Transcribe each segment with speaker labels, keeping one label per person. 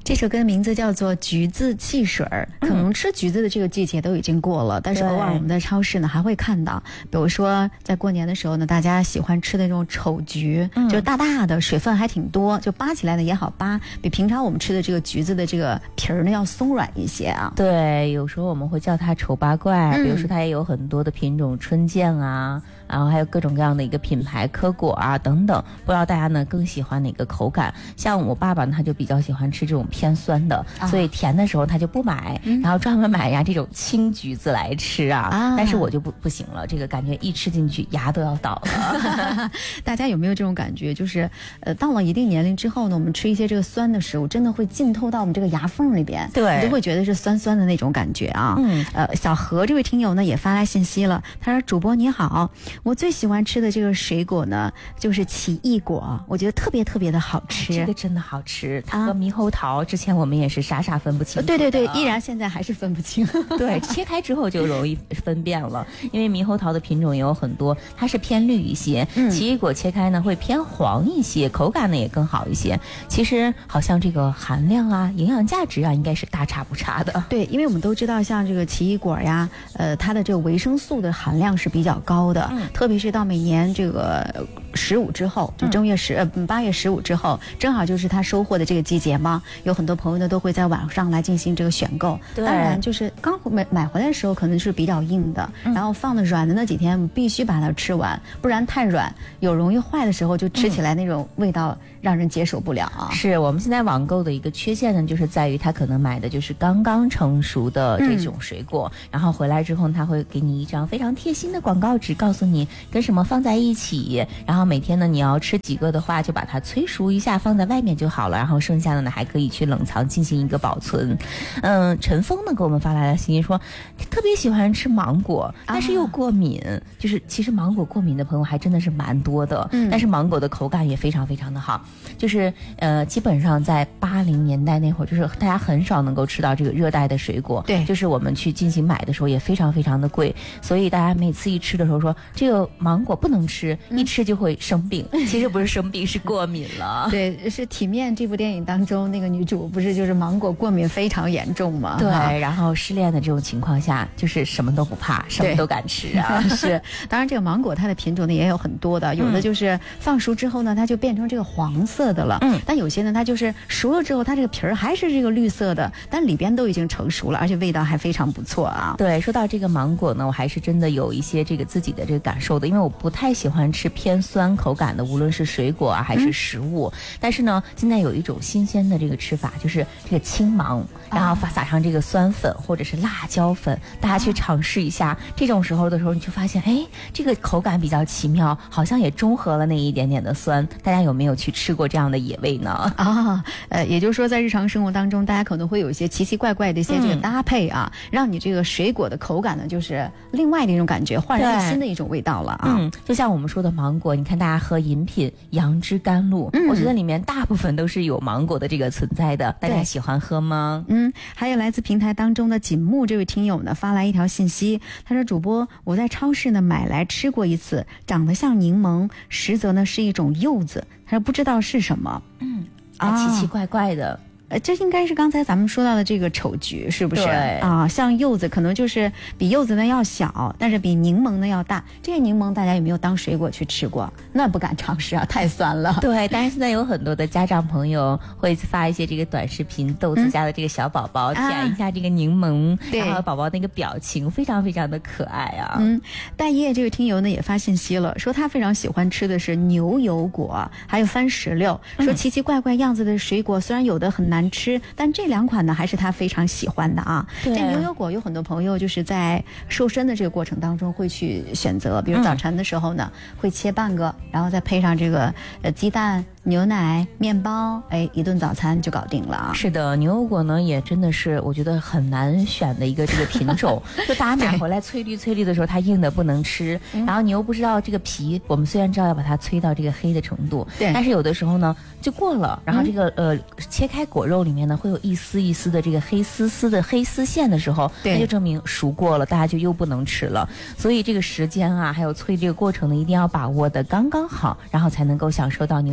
Speaker 1: 这首歌的名字叫做《橘子汽水》。可能吃橘子的这个季节都已经过了，但是偶尔我们在超市呢还会看到，比如说在过年的时候呢，大家喜欢吃的那种丑橘，就大大的，水分还挺多，就扒起来呢也好扒，比平常我们吃的这个橘子的这个皮儿呢要松软一些啊。
Speaker 2: 对，有时候我们会叫它丑八怪，比如说它也有很多的品种，春见啊，然后还有各种各样的一个品牌科果啊等等，不知道大家呢更喜欢哪个口感？像我爸爸呢，他就比较喜欢吃这种偏酸的，所以甜的时候他就不买，然后专门买这种青橘子来吃啊。但是我就不行了，这个感觉一吃进去牙都要倒了。
Speaker 1: 大家有没有这种感觉？就是到了一定年龄之后呢，我们吃一些这个酸的食物，真的会浸透到我们这个牙缝里边，
Speaker 2: 对，
Speaker 1: 你就会觉得是酸酸的那种感觉啊。小何这位听友呢也发来信息了，他说：“主播你好，我最喜欢吃的这个水果呢就是奇异果，我觉得特别特别的好吃。
Speaker 2: 这个真的好吃，它和猕猴桃之前我们也是傻分不清楚。
Speaker 1: 对，依然现在还是分不清。
Speaker 2: 对，切开之后就容易分辨了，因为猕猴桃的品种也有很多，它是偏绿一些，奇异果切开呢会偏黄一些，口感呢也更好一些。其实好像这个含量啊、营养价值啊，应该是大差不差的。
Speaker 1: 对，因为我们都知道，像这个奇异果呀，它的这个维生素的含量是比较高的，特别是到每年这个15之后，就8月15之后，正好就是它收获的这个季节嘛。有很多朋友呢都会在网上来进行这个选购。当然，就是刚买回来的时候可能是比较硬的，然后放的软的那几天，我们必须把它吃完，不然太软有容易坏的时候，就吃起来那种味道让人接受不了啊。
Speaker 2: 是我们现在网购的一个缺陷呢，就是在于它可能买的就是刚刚成熟的这种水果，然后回来之后，它会给你一张非常贴心的广告纸，告诉你跟什么放在一起，然后每天呢你要吃几个的话，就把它催熟一下，放在外面就好了，然后剩下的呢还可以去冷藏进行一个保存。陈峰呢给我们发来了信息说，特别喜欢吃芒果，但是又过敏，就是其实芒果过敏的朋友还真的是蛮多的，但是芒果的口感也非常非常的好，就是基本上在80年代那会儿，就是大家很少能够吃到这个热带的水果，
Speaker 1: 对，
Speaker 2: 就是我们去进行买的时候也非常非常的贵，所以大家每次一吃的时候说这个芒果不能吃，一吃就会生病，其实不是生病是过敏了。
Speaker 1: 对，是《体面》这部电影当中那个女主不是就是芒果过敏非常严重吗？
Speaker 2: 对，然后失恋的这种情况下，就是什么都不怕，什么都敢吃啊。
Speaker 1: 是，当然这个芒果它的品种呢也有很多的，有的就是放熟之后呢，它就变成这个黄色的了，但有些呢它就是熟了之后，它这个皮儿还是这个绿色的，但里边都已经成熟了，而且味道还非常不错啊。
Speaker 2: 对，说到这个芒果呢，我还是真的有一些这个自己的这个感受的，因为我不太喜欢吃偏酸口感的，无论是水果啊还是食物。但是呢，现在有一种新鲜的这个吃法，就是这个青芒，然后撒上这个酸粉或者是辣椒粉，大家去尝试一下。这种时候你就发现，哎，这个口感比较奇妙，好像也中和了那一点点的酸。大家有没有去吃过这样的野味呢？
Speaker 1: 也就是说，在日常生活当中，大家可能会有一些奇奇怪怪的一些这个搭配啊，让你这个水果的口感呢，就是另外的一种感觉，焕然一新的一种味道了啊。
Speaker 2: 就像我们说的芒果，你看大家喝饮品杨枝甘露，我觉得里面大部分都是有芒果的这个存在的，大家喜欢喝吗？
Speaker 1: 还有来自平台当中的锦木这位听友呢发来一条信息，他说：“主播，我在超市呢买来吃过一次，长得像柠檬，实则呢是一种柚子，他说不知道是什么。”
Speaker 2: 奇奇怪怪的。
Speaker 1: 这应该是刚才咱们说到的这个丑橘，是不是？像柚子可能就是比柚子呢要小，但是比柠檬呢要大。这些柠檬大家有没有当水果去吃过？那不敢尝试啊，太酸了。
Speaker 2: 对，但是现在有很多的家长朋友会发一些这个短视频，逗自家的这个小宝宝舔一下这个柠檬，然后宝宝那个表情非常非常的可爱啊。
Speaker 1: 戴叶这位听友呢也发信息了，说他非常喜欢吃的是牛油果，还有番石榴，说奇奇怪怪样子的水果虽然有的很难吃，但这2款呢还是他非常喜欢的啊。这牛油果有很多朋友就是在瘦身的这个过程当中会去选择，比如早晨的时候呢，会切半个，然后再配上这个鸡蛋、牛奶、面包，一顿早餐就搞定了啊。
Speaker 2: 是的，牛油果呢也真的是我觉得很难选的一个这个品种，就大家买回来翠绿的时候，它硬的不能吃，然后你又不知道这个皮，我们虽然知道要把它催到这个黑的程度，但是有的时候呢就过了，然后这个切开果肉里面呢会有一丝一丝的这个黑丝线的时候，那就证明熟过了，大家就又不能吃了。所以这个时间啊，还有催这个过程呢，一定要把握的刚刚好，然后才能够享受到牛油果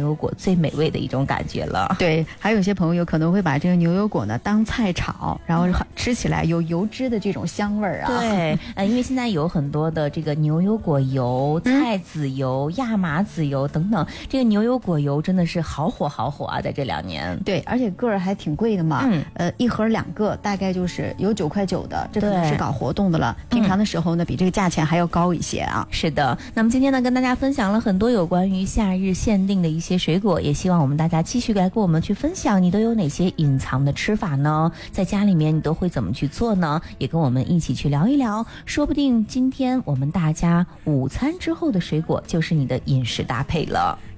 Speaker 2: 最美味的一种感觉了。
Speaker 1: 对，还有一些朋友可能会把这个牛油果呢当菜炒，然后吃起来有油脂的这种香味儿啊。
Speaker 2: 对，因为现在有很多的这个牛油果油、菜籽油、亚麻籽油等等，这个牛油果油真的是好火啊，在这2年。
Speaker 1: 对，而且个儿还挺贵的嘛。一盒2个，大概就是有9.9块的，这可能是搞活动的了。平常的时候呢，比这个价钱还要高一些啊。
Speaker 2: 是的，那么今天呢，跟大家分享了很多有关于夏日限定的一些水果，也希望我们大家继续来跟我们去分享，你都有哪些隐藏的吃法呢？在家里面你都会怎么去做呢？也跟我们一起去聊一聊，说不定今天我们大家午餐之后的水果就是你的饮食搭配了。